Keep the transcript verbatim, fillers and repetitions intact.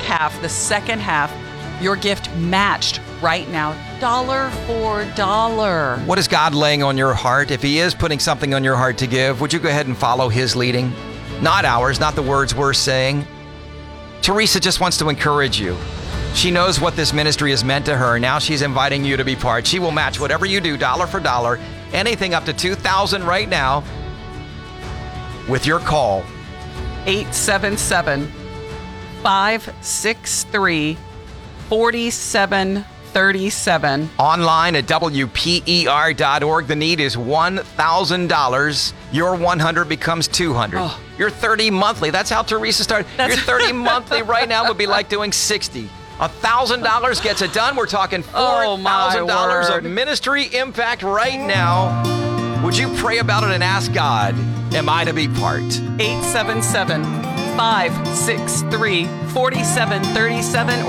half, the second half, your gift matched right now, dollar for dollar. What is God laying on your heart? If he is putting something on your heart to give, would you go ahead and follow his leading? Not ours, not the words we're saying. Teresa just wants to encourage you. She knows what this ministry has meant to her. Now she's inviting you to be part. She will match whatever you do, dollar for dollar, anything up to two thousand dollars right now with your call. eight seven seven, five six three, four seven three seven. Online at W P E R dot org. The need is one thousand dollars. Your one hundred becomes two hundred. Oh. Your thirty monthly. That's how Teresa started. That's- Your thirty monthly right now would be like doing sixty. one thousand dollars gets it done. We're talking Oh, four my thousand dollars of word. ministry impact right now. Would you pray about it and ask God, am I to be part? eight seven seven, five six three, four seven three seven